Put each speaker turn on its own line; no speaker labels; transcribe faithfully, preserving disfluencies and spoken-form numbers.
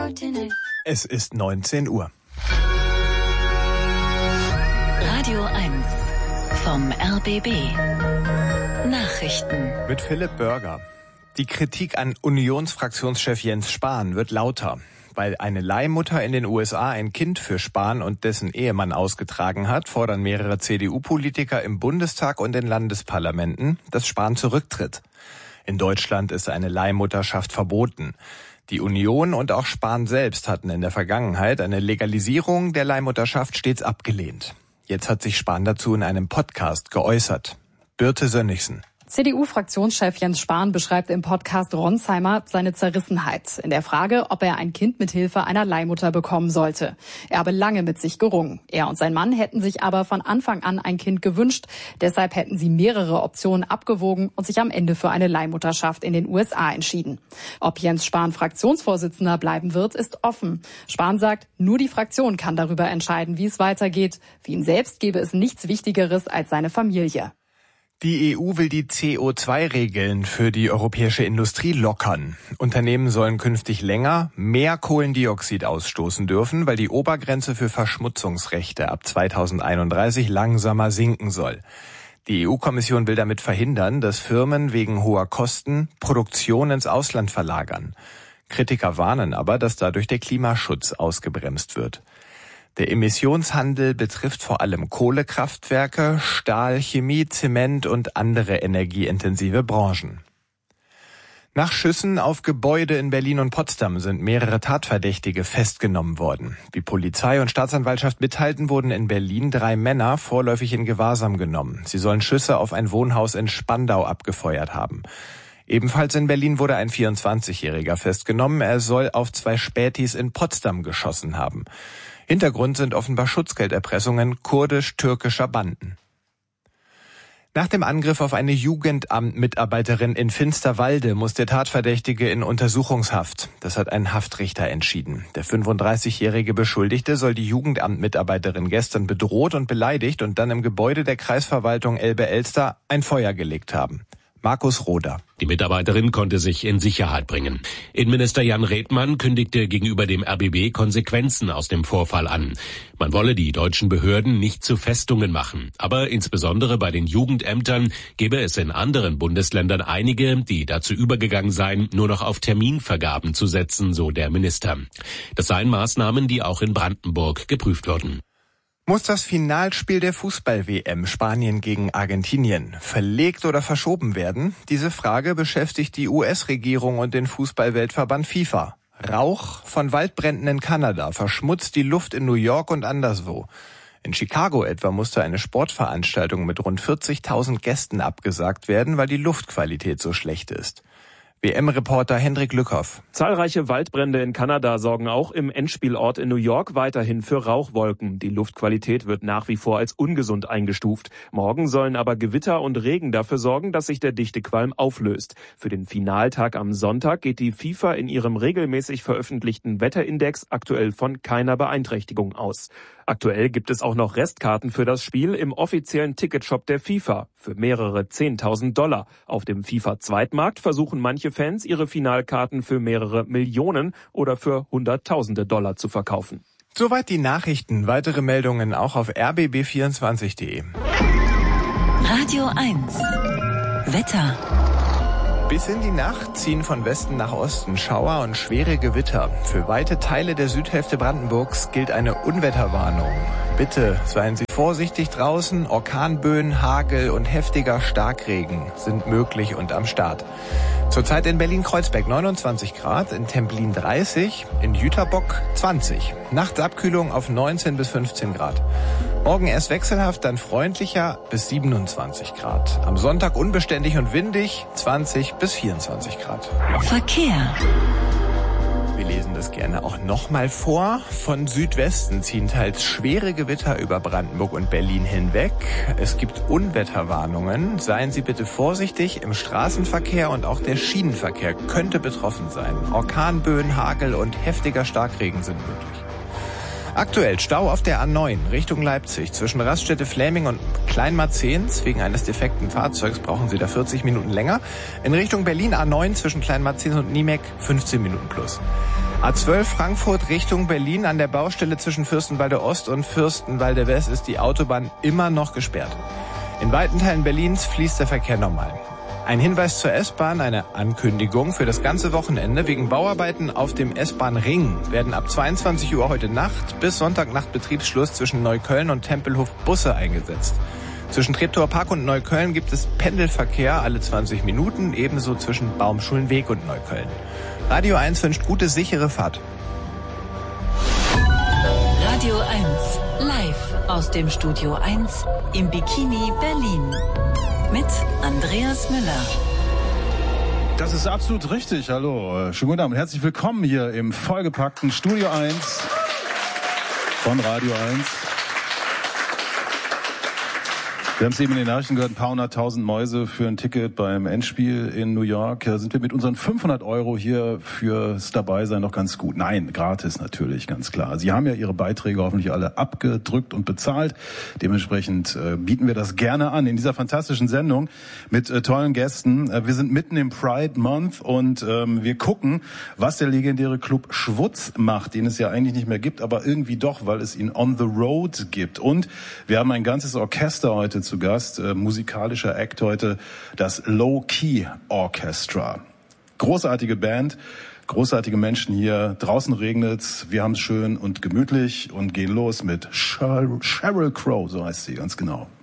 Es ist neunzehn Uhr.
Radio eins vom R B B. Nachrichten.
Mit Philipp Börger. Die Kritik an Unionsfraktionschef Jens Spahn wird lauter. Weil eine Leihmutter in den U S A ein Kind für Spahn und dessen Ehemann ausgetragen hat, fordern mehrere C D U-Politiker im Bundestag und in Landesparlamenten, dass Spahn zurücktritt. In Deutschland ist eine Leihmutterschaft verboten. Die Union und auch Spahn selbst hatten in der Vergangenheit eine Legalisierung der Leihmutterschaft stets abgelehnt. Jetzt hat sich Spahn dazu in einem Podcast geäußert. Birte Sönnigsen.
C D U-Fraktionschef Jens Spahn beschreibt im Podcast Ronsheimer seine Zerrissenheit in der Frage, ob er ein Kind mit Hilfe einer Leihmutter bekommen sollte. Er habe lange mit sich gerungen. Er und sein Mann hätten sich aber von Anfang an ein Kind gewünscht. Deshalb hätten sie mehrere Optionen abgewogen und sich am Ende für eine Leihmutterschaft in den U S A entschieden. Ob Jens Spahn Fraktionsvorsitzender bleiben wird, ist offen. Spahn sagt, nur die Fraktion kann darüber entscheiden, wie es weitergeht. Für ihn selbst gäbe es nichts Wichtigeres als seine Familie.
Die E U will die C O zwei Regeln für die europäische Industrie lockern. Unternehmen sollen künftig länger mehr Kohlendioxid ausstoßen dürfen, weil die Obergrenze für Verschmutzungsrechte ab zweitausendeinunddreißig langsamer sinken soll. Die E U-Kommission will damit verhindern, dass Firmen wegen hoher Kosten Produktion ins Ausland verlagern. Kritiker warnen aber, dass dadurch der Klimaschutz ausgebremst wird. Der Emissionshandel betrifft vor allem Kohlekraftwerke, Stahl, Chemie, Zement und andere energieintensive Branchen. Nach Schüssen auf Gebäude in Berlin und Potsdam sind mehrere Tatverdächtige festgenommen worden. Wie Polizei und Staatsanwaltschaft mitteilten, wurden in Berlin drei Männer vorläufig in Gewahrsam genommen. Sie sollen Schüsse auf ein Wohnhaus in Spandau abgefeuert haben. Ebenfalls in Berlin wurde ein vierundzwanzigjähriger festgenommen. Er soll auf zwei Spätis in Potsdam geschossen haben. Hintergrund sind offenbar Schutzgelderpressungen kurdisch-türkischer Banden. Nach dem Angriff auf eine Jugendamt-Mitarbeiterin in Finsterwalde muss der Tatverdächtige in Untersuchungshaft. Das hat ein Haftrichter entschieden. Der fünfunddreißigjährige Beschuldigte soll die Jugendamt-Mitarbeiterin gestern bedroht und beleidigt und dann im Gebäude der Kreisverwaltung Elbe-Elster ein Feuer gelegt haben. Markus Roder.
Die Mitarbeiterin konnte sich in Sicherheit bringen. Innenminister Jan Redmann kündigte gegenüber dem R B B Konsequenzen aus dem Vorfall an. Man wolle die deutschen Behörden nicht zu Festungen machen. Aber insbesondere bei den Jugendämtern gäbe es in anderen Bundesländern einige, die dazu übergegangen seien, nur noch auf Terminvergaben zu setzen, so der Minister. Das seien Maßnahmen, die auch in Brandenburg geprüft würden.
Muss das Finalspiel der Fußball-W M Spanien gegen Argentinien verlegt oder verschoben werden? Diese Frage beschäftigt die U S-Regierung und den Fußballweltverband FIFA. Rauch von Waldbränden in Kanada verschmutzt die Luft in New York und anderswo. In Chicago etwa musste eine Sportveranstaltung mit rund vierzigtausend Gästen abgesagt werden, weil die Luftqualität so schlecht ist. W M-Reporter Hendrik Lückhoff.
Zahlreiche Waldbrände in Kanada sorgen auch im Endspielort in New York weiterhin für Rauchwolken. Die Luftqualität wird nach wie vor als ungesund eingestuft. Morgen sollen aber Gewitter und Regen dafür sorgen, dass sich der dichte Qualm auflöst. Für den Finaltag am Sonntag geht die FIFA in ihrem regelmäßig veröffentlichten Wetterindex aktuell von keiner Beeinträchtigung aus. Aktuell gibt es auch noch Restkarten für das Spiel im offiziellen Ticketshop der FIFA für mehrere zehntausend Dollar. Auf dem FIFA-Zweitmarkt versuchen manche Fans ihre Finalkarten für mehrere Millionen oder für Hunderttausende Dollar zu verkaufen.
Soweit die Nachrichten. Weitere Meldungen auch auf r b b vierundzwanzig punkt d e.
Radio eins. Wetter.
Bis in die Nacht ziehen von Westen nach Osten Schauer und schwere Gewitter. Für weite Teile der Südhälfte Brandenburgs gilt eine Unwetterwarnung. Bitte seien Sie vorsichtig draußen. Orkanböen, Hagel und heftiger Starkregen sind möglich und am Start. Zurzeit in Berlin-Kreuzberg neunundzwanzig Grad, in Templin dreißig, in Jüterbock zwanzig. Nachts Abkühlung auf neunzehn bis fünfzehn Grad. Morgen erst wechselhaft, dann freundlicher bis siebenundzwanzig Grad. Am Sonntag unbeständig und windig, zwanzig bis vierundzwanzig Grad.
Verkehr.
Wir lesen das gerne auch nochmal vor. Von Südwesten ziehen teils schwere Gewitter über Brandenburg und Berlin hinweg. Es gibt Unwetterwarnungen. Seien Sie bitte vorsichtig. Im Straßenverkehr und auch der Schienenverkehr könnte betroffen sein. Orkanböen, Hagel und heftiger Starkregen sind möglich. Aktuell Stau auf der A neun Richtung Leipzig zwischen Raststätte Fläming und Kleinmarzehns. Wegen eines defekten Fahrzeugs brauchen Sie da vierzig Minuten länger. In Richtung Berlin A neun zwischen Kleinmarzehns und Niemek fünfzehn Minuten plus. A zwölf Frankfurt Richtung Berlin an der Baustelle zwischen Fürstenwalde Ost und Fürstenwalde West ist die Autobahn immer noch gesperrt. In weiten Teilen Berlins fließt der Verkehr normal. Ein Hinweis zur S-Bahn, eine Ankündigung für das ganze Wochenende. Wegen Bauarbeiten auf dem S-Bahn-Ring werden ab zweiundzwanzig Uhr heute Nacht bis Sonntagnacht Betriebsschluss zwischen Neukölln und Tempelhof Busse eingesetzt. Zwischen Treptower Park und Neukölln gibt es Pendelverkehr alle zwanzig Minuten, ebenso zwischen Baumschulenweg und Neukölln. Radio eins wünscht gute, sichere Fahrt.
Radio eins, live aus dem Studio eins im Bikini Berlin. Mit Andreas Müller.
Das ist absolut richtig. Hallo, schönen guten Abend. Herzlich willkommen hier im vollgepackten Studio eins von Radio eins. Wir haben es eben in den Nachrichten gehört, ein paar hunderttausend Mäuse für ein Ticket beim Endspiel in New York. Da sind wir mit unseren fünfhundert Euro hier fürs Dabeisein noch ganz gut. Nein, gratis natürlich, ganz klar. Sie haben ja Ihre Beiträge hoffentlich alle abgedrückt und bezahlt. Dementsprechend äh, bieten wir das gerne an in dieser fantastischen Sendung mit äh, tollen Gästen. Äh, wir sind mitten im Pride Month und ähm, wir gucken, was der legendäre Club Schwutz macht, den es ja eigentlich nicht mehr gibt, aber irgendwie doch, weil es ihn on the road gibt. Und wir haben ein ganzes Orchester heute zu Gast, äh, musikalischer Act heute, das Low Key Orchestra. Großartige Band, großartige Menschen hier. Draußen regnet's, wir haben's schön und gemütlich und gehen los mit Sheryl, Sheryl Crow, so heißt sie, ganz genau.